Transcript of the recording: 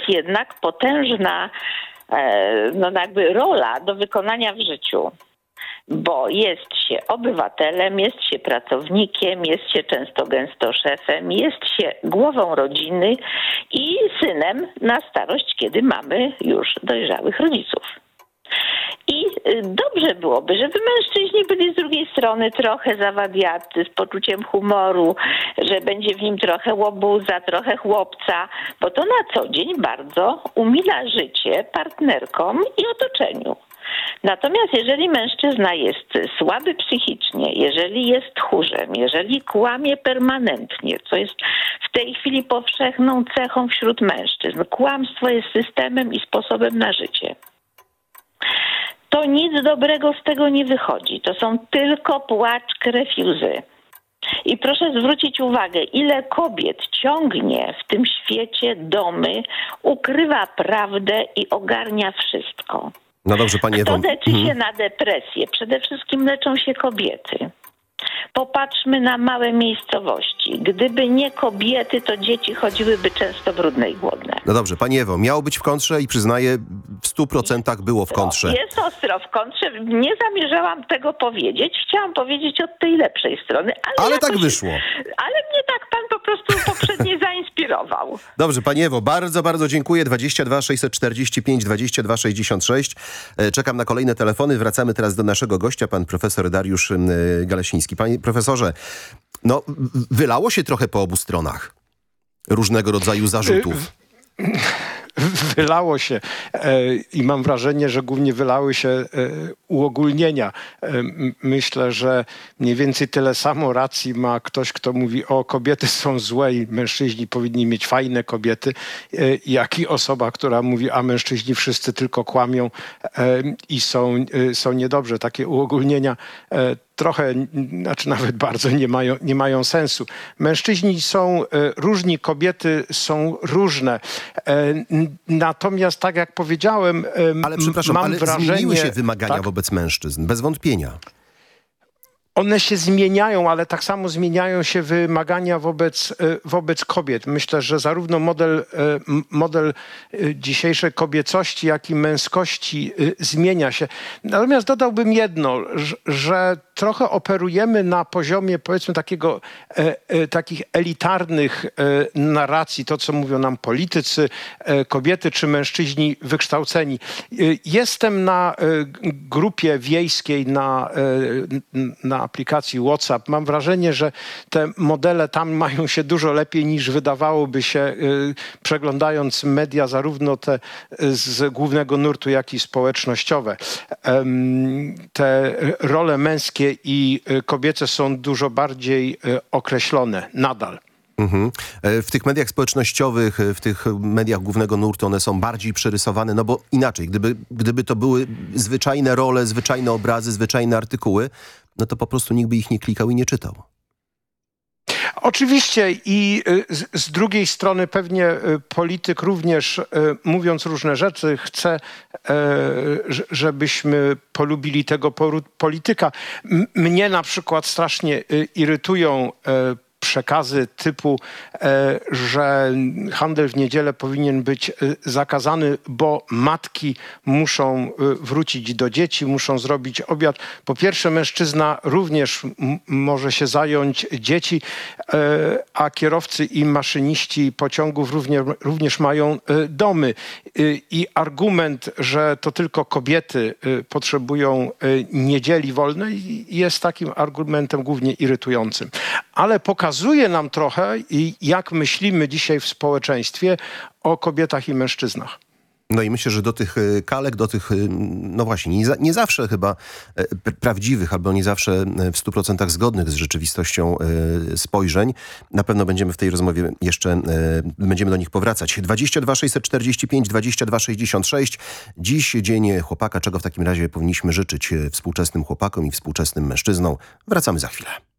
jest jednak potężna jakby rola do wykonania w życiu. Bo jest się obywatelem, jest się pracownikiem, jest się często gęsto szefem, jest się głową rodziny i synem na starość, kiedy mamy już dojrzałych rodziców. I dobrze byłoby, żeby mężczyźni byli z drugiej strony trochę zawadiacy, z poczuciem humoru, że będzie w nim trochę łobuza, trochę chłopca, bo to na co dzień bardzo umila życie partnerkom i otoczeniu. Natomiast jeżeli mężczyzna jest słaby psychicznie, jeżeli jest tchórzem, jeżeli kłamie permanentnie, co jest w tej chwili powszechną cechą wśród mężczyzn, kłamstwo jest systemem i sposobem na życie, to nic dobrego z tego nie wychodzi. To są tylko płacz, krew i łzy. I proszę zwrócić uwagę, ile kobiet ciągnie w tym świecie domy, ukrywa prawdę i ogarnia wszystko. No dobrze, pani Ewo. Kto leczy się na depresję? Przede wszystkim leczą się kobiety. Popatrzmy na małe miejscowości. Gdyby nie kobiety, to dzieci chodziłyby często brudne i głodne. No dobrze, pani Ewo, miało być w kontrze i przyznaję, w 100% było w kontrze. Jest ostro w kontrze. Nie zamierzałam tego powiedzieć. Chciałam powiedzieć od tej lepszej strony. Ale tak wyszło. Ale mnie tak pan po prostu poprzednio zainspirował. Dobrze, pani Ewo, bardzo, bardzo dziękuję. 22 645 22 66. Czekam na kolejne telefony. Wracamy teraz do naszego gościa, pan profesor Dariusz Galesiński. Panie profesorze, no wylało się trochę po obu stronach różnego rodzaju zarzutów. Wylało się i mam wrażenie, że głównie wylały się uogólnienia. Myślę, że mniej więcej tyle samo racji ma ktoś, kto mówi, o kobiety są złe i mężczyźni powinni mieć fajne kobiety, jak i osoba, która mówi, a mężczyźni wszyscy tylko kłamią i są niedobrze. Takie uogólnienia trochę, znaczy nawet bardzo nie mają sensu. Mężczyźni są różni, kobiety są różne. Natomiast tak jak powiedziałem, ale przepraszam, mam ale wrażenie, zmieniły się wymagania tak? wobec mężczyzn, bez wątpienia. One się zmieniają, ale tak samo zmieniają się wymagania wobec kobiet. Myślę, że zarówno model dzisiejszej kobiecości, jak i męskości zmienia się. Natomiast dodałbym jedno, że trochę operujemy na poziomie, powiedzmy, takich elitarnych narracji, to co mówią nam politycy, kobiety czy mężczyźni wykształceni. Jestem na grupie wiejskiej na aplikacji WhatsApp. Mam wrażenie, że te modele tam mają się dużo lepiej niż wydawałoby się, przeglądając media, zarówno te z głównego nurtu, jak i społecznościowe. Te role męskie i kobiece są dużo bardziej określone nadal. W tych mediach społecznościowych, w tych mediach głównego nurtu one są bardziej przerysowane, no bo inaczej, gdyby to były zwyczajne role, zwyczajne obrazy, zwyczajne artykuły, no to po prostu nikt by ich nie klikał i nie czytał. Oczywiście i z drugiej strony pewnie polityk również, mówiąc różne rzeczy, chce, żebyśmy polubili tego polityka. Mnie na przykład strasznie irytują przekazy typu, że handel w niedzielę powinien być zakazany, bo matki muszą wrócić do dzieci, muszą zrobić obiad. Po pierwsze, mężczyzna również może się zająć dzieci, a kierowcy i maszyniści pociągów również mają domy. I argument, że to tylko kobiety potrzebują niedzieli wolnej, jest takim argumentem głównie irytującym. Ale pokazuje nam trochę, jak myślimy dzisiaj w społeczeństwie o kobietach i mężczyznach. No i myślę, że do tych kalek, do tych, no właśnie, nie zawsze chyba prawdziwych, albo nie zawsze w 100% zgodnych z rzeczywistością spojrzeń, na pewno będziemy w tej rozmowie jeszcze, będziemy do nich powracać. 22 645 22 66. Dziś Dzień Chłopaka. Czego w takim razie powinniśmy życzyć współczesnym chłopakom i współczesnym mężczyznom? Wracamy za chwilę.